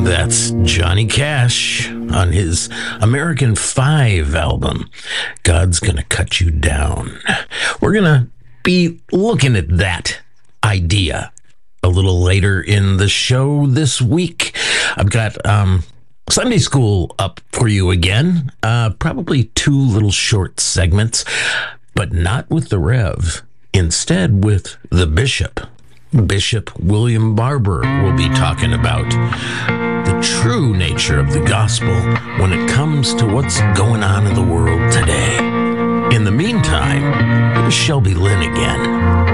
That's Johnny Cash on his American 5 album, God's Gonna Cut You Down. We're gonna be looking at that idea a little later in the show this week. I've got Sunday School up for you again. Probably 2 little short segments, but not with the Rev. Instead, with the Bishop. Bishop William Barber will be talking about the true nature of the gospel when it comes to what's going on in the world today. In the meantime, here's Shelby Lynn again.